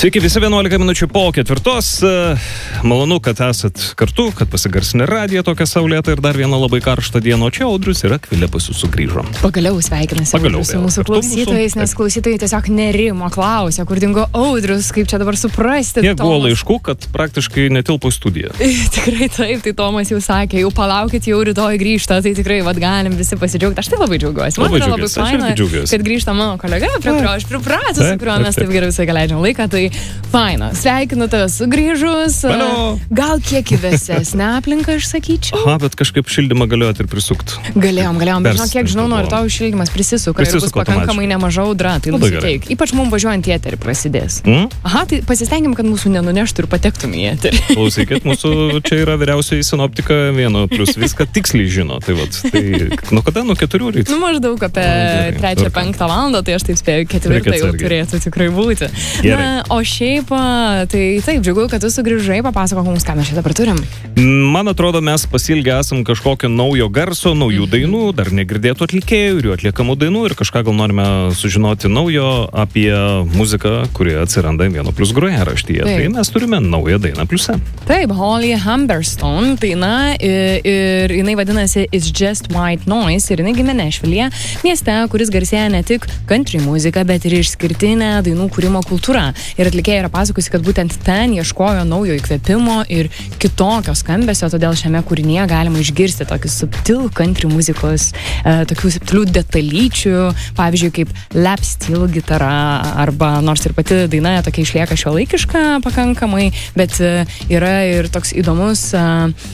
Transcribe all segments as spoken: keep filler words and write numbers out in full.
Sveiki visi, vienuolika minučių po ketvirtos. Malonu, kad esat kartu, kad pasigarsinė radija tokia saulėta ir dar vieną labai karštą dieną. O čia Audrius ir Akvilė pas jūsų grįžo. Pagaliau sveikinasi Pagaliau su mūsų klausytojais, nes klausytojai tiesiog nerimo klausė, kur dingo Audrius, kaip čia dabar suprasti. Tiek buvo laiškų, kad praktiškai netilpo į studiją. Tikrai taip, tai Tomas jau sakė, jau palaukit, jau rytoj grįžta, tai tikrai vad galim visi pasidžiaugti. Aš tai labai džiaugiuosi. Man yra labai faina, kad grįžta mano kolega, prie kurio aš pripratus, su kuriuo mes taip gerai visai leidžiam laiką. Tai faina. Sveikinu tave sugrįžus. Valio. Gal kiek įvesesnė aplinka, aš sakyčiau. Aha, bet kažkaip šildymą galėjot ir prisukti. Galėjom, galėjom. Bet žinau, kiek žinau, nuo rytoj šildymas prisisuka ir bus pakankamai nemaža audra. Tai nusiteik. Ypač mums važiuojant į eterį prasidės. Mm? Aha, tai pasistengim, kad mūsų nenuneštų ir patektum į eterį. Klausykit, mūsų čia yra vyriausioji sinoptika vieno, plus viską tiksliai žino. Tai vat, tai nuo kada? Nuo keturių ryto? Nu, maždaug apie trečią, penktą valandą, tai aš taip spėjau, ketvirtą jau turėtų tikrai būti. Na, o šiaip, tai taip, džiugu, kad tu sugrįžai, papasakok mums, ką mes čia dabar turim. Man atrodo, mes pasilgę esam kažkokio naujo garso, naujų dainų, dar negirdėtų atlikėjų ir jų atliekamų dainų ir kažką gal norime sužinoti naujo apie muziką, kuri atsiranda vieno plius grojaraštyje. Tai mes turime naują dainą pliuse. Taip, Holly Humberstone daina ir, ir jinai vadinasi It's Just White Noise ir jinai gimė Nešvilyje, mieste, kuris garsėja ne tik country muzika, bet ir išskirtinė dainų kūrimo kultūra. Ir atlikėja yra pasakusi, kad būtent ten ieškojo naujo įkvėpimo ir kitokio skambesio, todėl šiame kūrinyje galima išgirsti tokį subtilų country muzikos, e, tokių subtilių detalyčių, pavyzdžiui, kaip lap steel gitara, arba nors ir pati daina tokia išlieka šiuolaikiška pakankamai, bet e, yra ir toks įdomus e,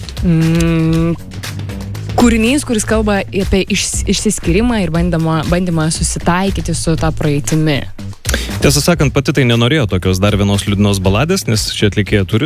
mm, kūrinys, kuris kalba apie iš, išsiskyrimą ir bandymą, bandymą susitaikyti su tą praeitimi. Tiesą sakant, pati tai nenorėjo tokios dar vienos liūdnos baladės, nes čia atlikėja turi